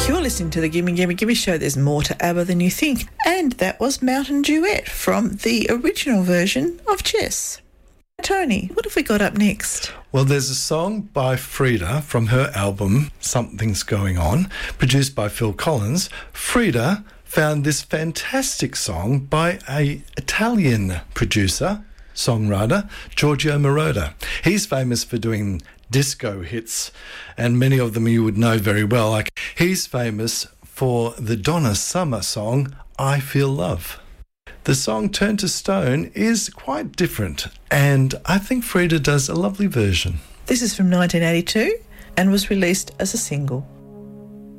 You're listening to the Gimme Gimme Gimme Show. There's more to ABBA than you think. And that was Mountain Duet from the original version of Chess. Tony, what have we got up next? Well, there's a song by Frida from her album Something's Going On, produced by Phil Collins. Frida found this fantastic song by an Italian producer, songwriter, Giorgio Moroder. He's famous for doing disco hits, and many of them you would know very well. Like, he's famous for the Donna Summer song, I Feel Love. The song Turn to Stone is quite different, and I think Frida does a lovely version. This is from 1982 and was released as a single.